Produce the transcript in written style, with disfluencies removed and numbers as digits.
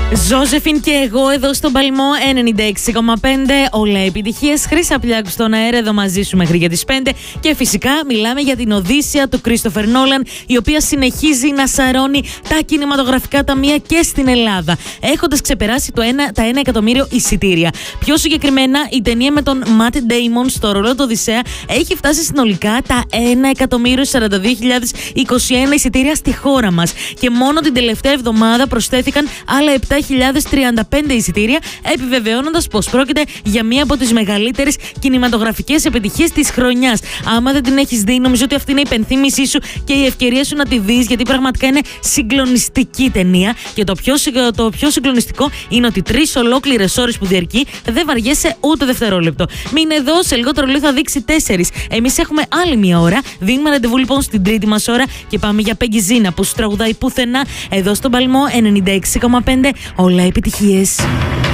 Ζώζεφιν και εγώ εδώ στον Παλμό 96,5. Όλα επιτυχίες. Χρύσα Πλιάκου στον αέρα εδώ μαζί σου μέχρι για τις 5. Και φυσικά μιλάμε για την Οδύσσεια του Κρίστοφερ Νόλαν, η οποία συνεχίζει να σαρώνει τα κινηματογραφικά ταμεία και στην Ελλάδα, έχοντας ξεπεράσει τα 1 εκατομμύριο εισιτήρια. Πιο συγκεκριμένα, η ταινία με τον Ματ Ντέιμον στο ρόλο του Οδυσσέα έχει φτάσει συνολικά τα 1.042.021 εισιτήρια στη χώρα μας. Και μόνο την τελευταία εβδομάδα προσθέθηκαν άλλα 7.035 εισιτήρια, επιβεβαιώνοντας πως πρόκειται για μία από τις μεγαλύτερες κινηματογραφικές επιτυχίες της χρονιάς. Άμα δεν την έχεις δει, νομίζω ότι αυτή είναι η υπενθύμησή σου και η ευκαιρία σου να τη δεις, γιατί πραγματικά είναι συγκλονιστική ταινία. Και το πιο συγκλονιστικό είναι ότι 3 ολόκληρες ώρες που διαρκεί δεν βαριέσαι ούτε δευτερόλεπτο. Μείνε εδώ, σε λιγότερο λίγο θα δείξει 4. Εμείς έχουμε άλλη μία ώρα. Δίνουμε ραντεβού λοιπόν στην τρίτη μας ώρα και πάμε για Πέγγι Ζίνα που σου τραγουδάει πουθενά εδώ στον Παλμό 96,5. Όλα επιτυχίες.